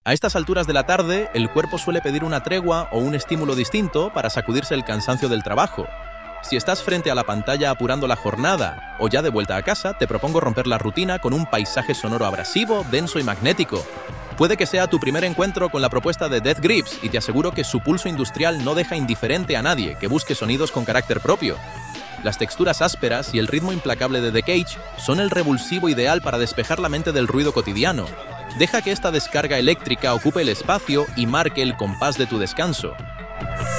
A estas alturas de la tarde, el cuerpo suele pedir una tregua o un estímulo distinto para sacudirse el cansancio del trabajo. Si estás frente a la pantalla apurando la jornada o ya de vuelta a casa, te propongo romper la rutina con un paisaje sonoro abrasivo, denso y magnético. Puede que sea tu primer encuentro con la propuesta de Death Grips y te aseguro que su pulso industrial no deja indiferente a nadie que busque sonidos con carácter propio. Las texturas ásperas y el ritmo implacable de The Cage son el revulsivo ideal para despejar la mente del ruido cotidiano. Deja que esta descarga eléctrica ocupe el espacio y marque el compás de tu descanso.